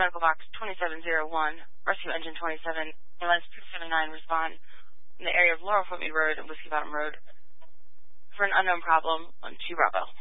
Medical Box 2701, Rescue Engine 27, Ambulance 279 respond in the area of Laurel Footmead Road and Whiskey Bottom Road for an unknown problem on 2 Bravo.